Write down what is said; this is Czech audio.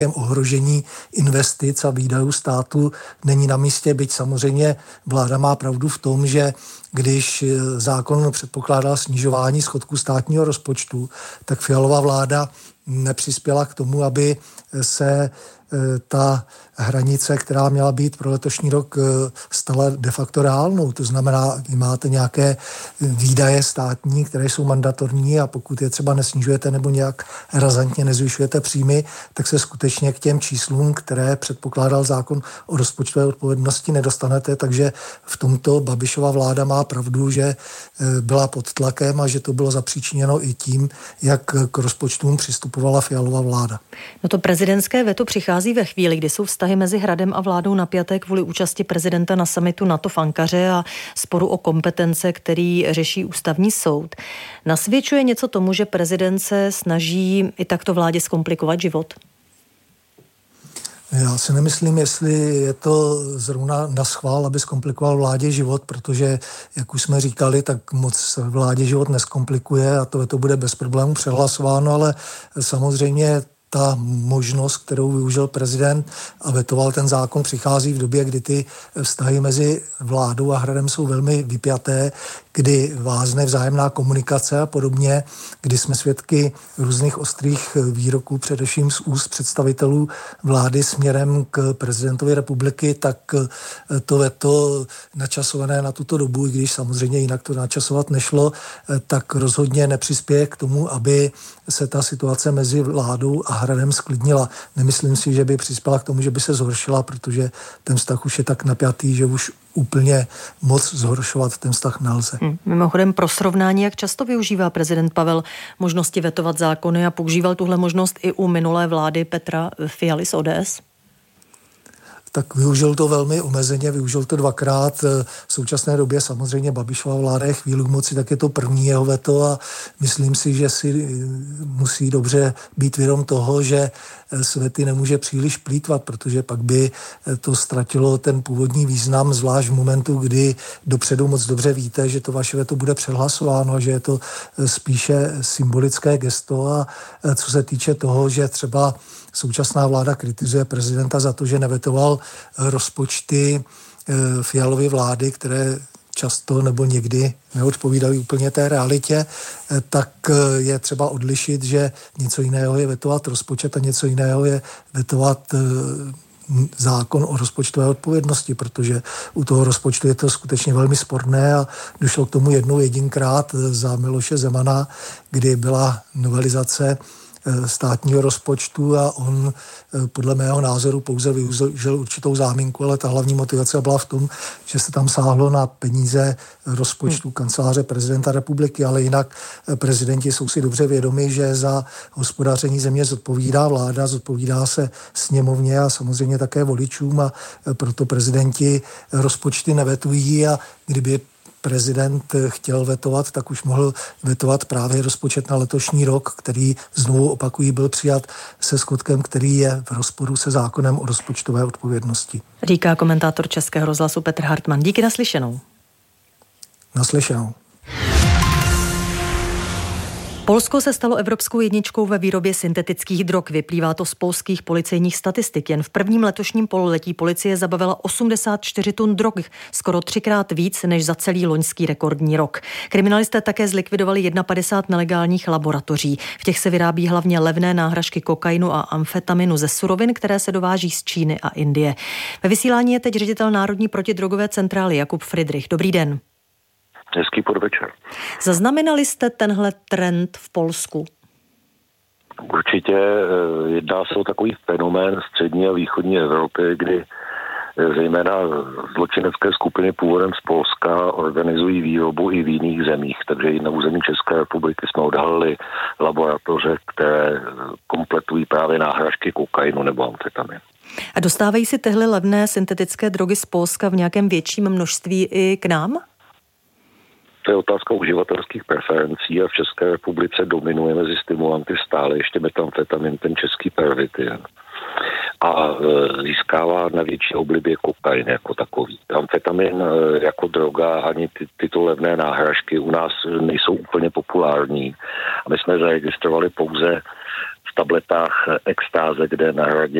ohrožení investic a výdajů státu není na místě, byť samozřejmě vláda má pravdu v tom, že když zákon předpokládal snižování schodku státního rozpočtu, tak Fialova vláda nepřispěla k tomu, aby se ta hranice, která měla být pro letošní rok, stala de facto reálnou. To znamená, vy máte nějaké výdaje státní, které jsou mandatorní a pokud je třeba nesnižujete nebo nějak razantně nezvyšujete příjmy, tak se skutečně k těm číslům, které předpokládal zákon o rozpočtové odpovědnosti, nedostanete. Takže v tomto Babišova vláda má pravdu, že byla pod tlakem a že to bylo zapříčiněno i tím, jak k rozpočtům přistupovala Fialova vláda. No to prezidentské veto přichází ve chvíli, kdy jsou vztahy mezi Hradem a vládou napjaté kvůli účasti prezidenta na summitu NATO v Ankaře a sporu o kompetence, který řeší ústavní soud. Nasvědčuje něco tomu, že prezident se snaží i takto vládě zkomplikovat život? Já si nemyslím, jestli je to zrovna naschvál, aby zkomplikoval vládě život, protože, jak už jsme říkali, tak moc vládě život neskomplikuje a to bude bez problémů přehlasováno, ale samozřejmě ta možnost, kterou využil prezident a vetoval ten zákon, přichází v době, kdy ty vztahy mezi vládou a Hradem jsou velmi vypjaté, kdy vázne vzájemná komunikace a podobně, kdy jsme svědky různých ostrých výroků, především z úst představitelů vlády směrem k prezidentovi republiky, tak to veto načasované na tuto dobu, i když samozřejmě jinak to načasovat nešlo, tak rozhodně nepřispěje k tomu, aby se ta situace mezi vládou a Hradem sklidnila. Nemyslím si, že by přispěla k tomu, že by se zhoršila, protože ten vztah už je tak napjatý, že už úplně moc zhoršovat ten vztah nelze. Mimochodem pro srovnání, jak často využívá prezident Pavel možnosti vetovat zákony a používal tuhle možnost i u minulé vlády Petra Fialy z ODS? Tak využil to velmi omezeně, využil to dvakrát. V současné době samozřejmě Babišova vláda je chvíli u moci, tak je to první jeho veto a myslím si, že si musí dobře být vědom toho, že s vety nemůže příliš plýtvat, protože pak by to ztratilo ten původní význam, zvlášť v momentu, kdy dopředu moc dobře víte, že to vaše veto bude přehlasováno a že je to spíše symbolické gesto. A co se týče toho, že třeba současná vláda kritizuje prezidenta za to, že nevetoval rozpočty Fialovy vlády, které často nebo někdy neodpovídají úplně té realitě, tak je třeba odlišit, že něco jiného je vetovat rozpočet a něco jiného je vetovat zákon o rozpočtové odpovědnosti, protože u toho rozpočtu je to skutečně velmi sporné a došlo k tomu jedinkrát za Miloše Zemana, kdy byla novelizace státního rozpočtu a on podle mého názoru pouze využil určitou záminku, ale ta hlavní motivace byla v tom, že se tam sáhlo na peníze rozpočtu kanceláře prezidenta republiky, ale jinak prezidenti jsou si dobře vědomi, že za hospodaření země zodpovídá vláda, zodpovídá se sněmovně a samozřejmě také voličům a proto prezidenti rozpočty nevetují a kdyby prezident chtěl vetovat, tak už mohl vetovat právě rozpočet na letošní rok, který, znovu opakují, byl přijat se schodkem, který je v rozporu se zákonem o rozpočtové odpovědnosti. Říká komentátor Českého rozhlasu Petr Hartmann. Díky, naslyšenou. Naslyšenou. Polsko se stalo evropskou jedničkou ve výrobě syntetických drog. Vyplývá to z polských policejních statistik. Jen v prvním letošním pololetí policie zabavila 84 tun drog, skoro 3x víc než za celý loňský rekordní rok. Kriminalisté také zlikvidovali 51 nelegálních laboratoří. V těch se vyrábí hlavně levné náhražky kokainu a amfetaminu ze surovin, které se dováží z Číny a Indie. Ve vysílání je teď ředitel Národní protidrogové centrály Jakub Fridrich. Dobrý den. Hezký podvečer. Zaznamenali jste tenhle trend v Polsku? Určitě jedná se o takový fenomén střední a východní Evropy, kdy zejména zločinecké skupiny původem z Polska organizují výrobu i v jiných zemích. Takže i na území České republiky jsme odhalili laboratoře, které kompletují právě náhražky kokainu nebo amfetaminu. A dostávají si tyhle levné syntetické drogy z Polska v nějakém větším množství i k nám? To je otázka uživatelských preferencí a v České republice dominuje mezi stimulanty stále ještě metamfetamin, ten český pervitin. A získává na větší oblibě kokain jako takový. Amfetamin jako droga ani tyto levné náhražky u nás nejsou úplně populární. A my jsme zaregistrovali pouze v tabletách extáze, kde na hradě